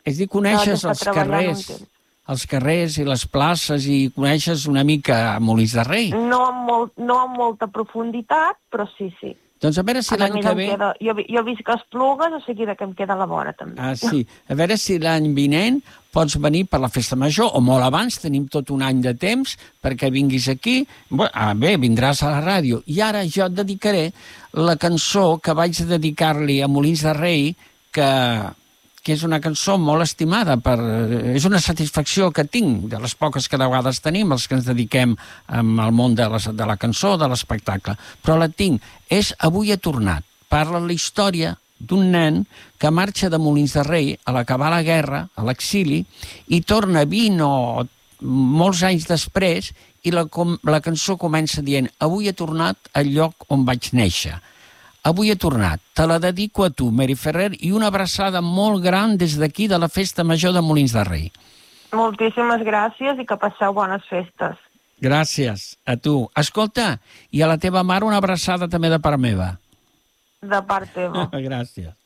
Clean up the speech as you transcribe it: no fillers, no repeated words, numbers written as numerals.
És a dir, coneixes els carrers i les places i coneixes una mica Molins de Rei? No amb molta profunditat, però sí. Doncs a veure si l'any que ve... Jo visc a Esplugues, o sigui que em queda a la vora, també. Ah, sí. A veure si l'any vinent pots venir per la Festa Major, o molt abans, tenim tot un any de temps perquè vinguis aquí. Bé, vindràs a la ràdio. I ara jo et dedicaré la cançó que vaig dedicar-li a Molins de Rei, que és una cançó molt estimada, és una satisfacció que tinc, de les poques que de vegades tenim, els que ens dediquem al món de la cançó, de l'espectacle. Però la tinc, és Avui he tornat. Parla la història d'un nen que marxa de Molins de Rei a l'acabar la guerra, a l'exili, i torna 20 o molts anys després, i la cançó comença dient Avui he tornat al lloc on vaig néixer. Avui he tornat. Te la dedico a tu, Mary Ferrer, i una abraçada molt gran des d'aquí de la Festa Major de Molins de Rei. Moltíssimes gràcies i que passeu bones festes. Gràcies a tu. Escolta, i a la teva mare una abraçada també de part meva. De part teva. Gràcies.